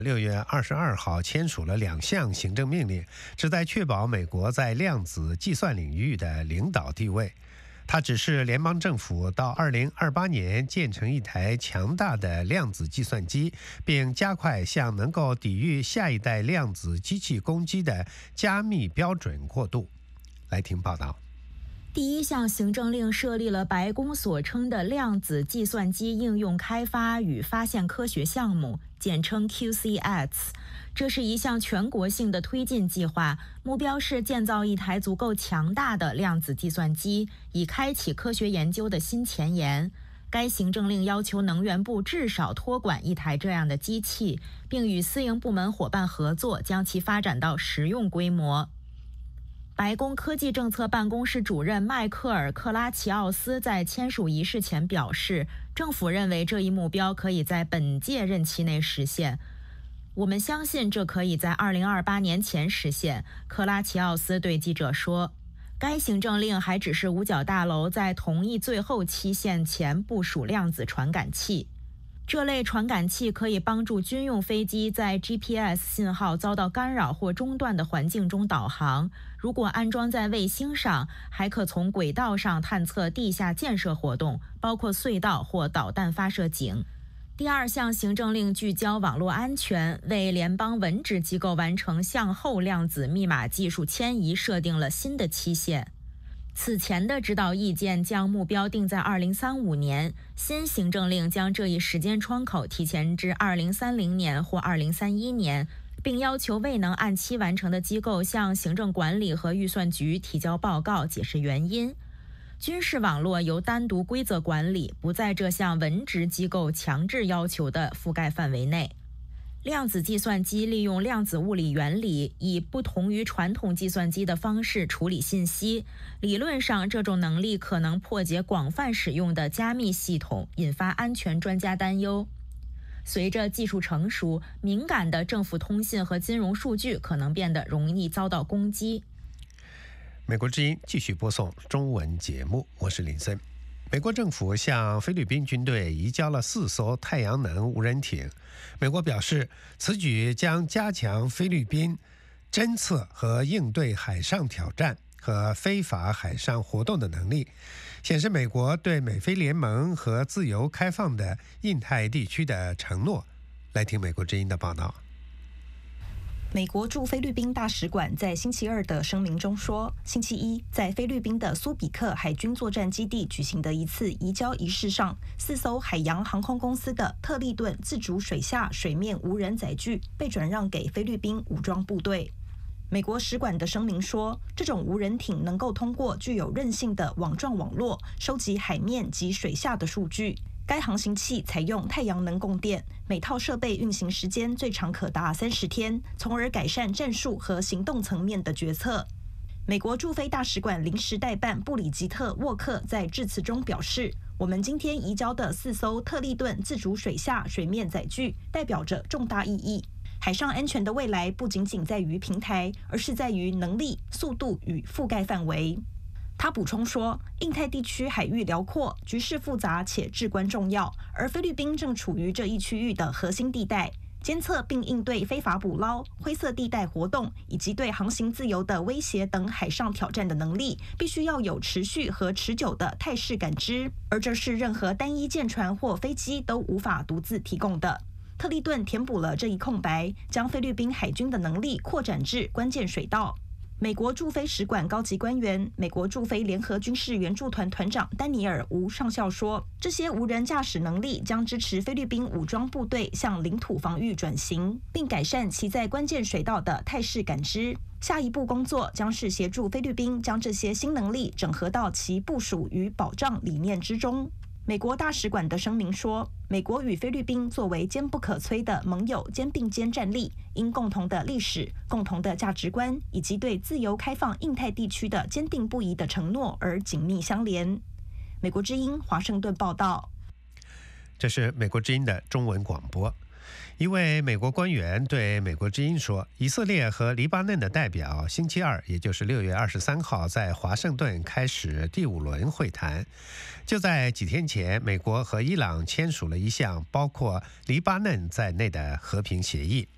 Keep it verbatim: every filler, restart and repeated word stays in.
六月二十二号签署了两项行政命令，旨在确保美国在量子计算领域的领导地位。它指示联邦政府到二零二八年建成一台强大的量子计算机，并加快向能够抵御下一代量子机器攻击的加密标准过渡。来听报道。 第一项行政令设立了白宫所称的量子计算机应用开发与发现科学项目，简称 Q C X。 这是一项全国性的推进计划，目标是建造一台足够强大的量子计算机，以开启科学研究的新前沿。该行政令要求能源部至少托管一台这样的机器，并与私营部门伙伴合作，将其发展到实用规模。白宫科技政策办公室主任迈克尔·克拉齐奥斯在签署仪式前表示，政府认为这一目标可以在本届任期内实现。我们相信这可以在二零二八年前实现，克拉齐奥斯对记者说。该行政令还指示五角大楼在同意最后期限前部署量子传感器。这类传感器可以帮助军用飞机在 G P S 信号遭到干扰或中断的环境中导航。如果安装在卫星上，还可从轨道上探测地下建设活动，包括隧道或导弹发射井。第二项行政令聚焦网络安全，为联邦文职机构完成向后量子密码技术迁移设定了新的期限。此前的指导意见将目标定在二零三五年，新行政令将这一时间窗口提前至二零三零年或二零三一年，并要求未能按期完成的机构向行政管理和预算局提交报告，解释原因。军事网络由单独规则管理，不在这项文职机构强制要求的覆盖范围内。量子计算机利用量子物理原理，以不同于传统计算机的方式处理信息。理论上，这种能力可能破解广泛使用的加密系统，引发安全专家担忧。随着技术成熟，敏感的政府通信和金融数据可能变得容易遭到攻击。 美国之音继续播送中文节目，我是林森。美国政府向菲律宾军队移交了四艘太阳能无人艇。美国表示，此举将加强菲律宾侦测和应对海上挑战和非法海上活动的能力，显示美国对美菲联盟和自由开放的印太地区的承诺。来听美国之音的报道。 美国驻菲律宾大使馆在星期二的声明中说，星期一在菲律宾的苏比克海军作战基地举行的一次移交仪式上，四艘海洋航空公司的特利顿自主水下水面无人载具被转让给菲律宾武装部队。美国使馆的声明说，这种无人艇能够通过具有韧性的网状网络收集海面及水下的数据。该航行器采用太阳能供电，每套设备运行时间最长可达三十天，从而改善战术和行动层面的决策。美国驻菲大使馆临时代办布里吉特·沃克在致辞中表示，我们今天移交的四艘特利顿自主水下水面载具代表着重大意义。海上安全的未来不仅仅在于平台，而是在于能力、速度与覆盖范围。他补充说，印太地区海域辽阔，局势复杂且至关重要，而菲律宾正处于这一区域的核心地带。监测并应对非法捕捞、灰色地带活动以及对航行自由的威胁等海上挑战的能力，必须要有持续和持久的态势感知，而这是任何单一舰船或飞机都无法独自提供的。特利顿填补了这一空白，将菲律宾海军的能力扩展至关键水道。美国驻菲使馆高级官员、美国驻菲联合军事援助团团长丹尼尔·吴上校说，这些无人驾驶能力将支持菲律宾武装部队向领土防御转型，并改善其在关键水道的态势感知。下一步工作将是协助菲律宾将这些新能力整合到其部署与保障理念之中。美国大使馆的声明说，美国与菲律宾作为坚不可摧的盟友肩并肩站立，因共同的历史、共同的价值观以及对自由开放印太地区的坚定不移的承诺而紧密相连。美国之音华盛顿报道。 这是美国之音的中文广播。一位美国官员对美国之音说，以色列和黎巴嫩的代表星期二，也就是六月二十三号，在华盛顿开始第五轮会谈。就在几天前，美国和伊朗签署了一项包括黎巴嫩在内的和平协议。